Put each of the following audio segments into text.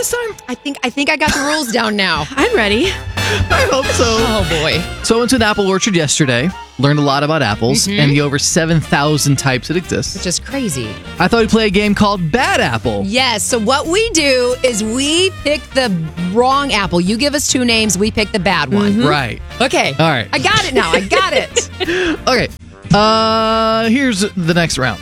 this time? I think I got the rules down now. I'm ready. I hope so. Oh, boy. So I went to an apple orchard yesterday, learned a lot about apples and the over 7,000 types that exist. Which is crazy. I thought we'd play a game called Bad Apple. Yes. So what we do is we pick the wrong apple. You give us 2 names. We pick the bad one. Right. Okay. All right. I got it now. I got it. Okay. Here's the next round.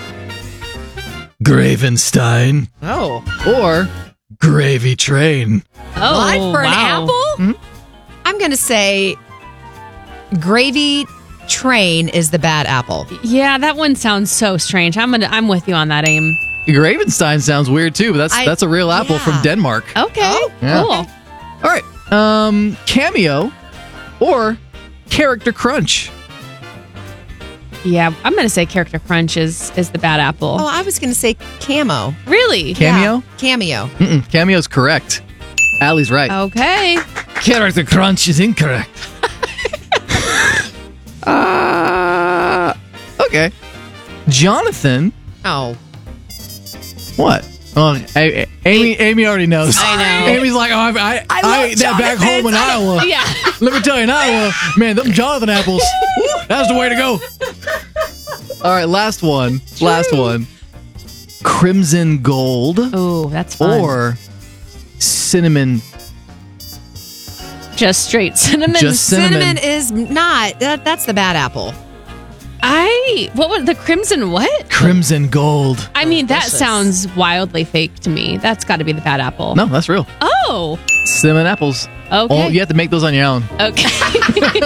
Gravenstein Oh. or Gravy Train. Oh, What? For an wow. apple? I'm going to say Gravy Train is the bad apple. Yeah, that one sounds so strange. I'm with you on that, Aim. Gravenstein sounds weird too, but that's a real apple yeah. from Denmark. Okay, Yeah. cool. All right. Cameo or Character Crunch. Yeah, I'm going to say Character Crunch is the bad apple. Oh, I was going to say Camo. Really? Cameo? Yeah, Cameo. Cameo's correct. Allie's right. Okay. Character Crunch is incorrect. Okay. Jonathan. Oh. What? Oh, Amy already knows. I know. Amy's like, I ate that back home in Iowa. Yeah. Let me tell you, in Iowa, man, them Jonathan apples, that's the way to go. All right, last one. Last one. Crimson Gold Oh, that's fun. or Cinnamon. Just straight cinnamon. Just cinnamon. Cinnamon is not. That's the bad apple. What was the crimson what? Crimson Gold. I mean, that delicious. sounds wildly fake to me. That's got to be the bad apple. No, that's real. Oh, Cinnamon apples. okay. Oh, you have to make those on your own. Okay.